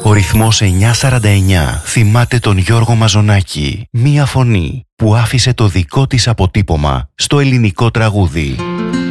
Ο ρυθμός 949 θυμάται τον Γιώργο Μαζονάκη, μία φωνή που άφησε το δικό της αποτύπωμα στο ελληνικό τραγούδι.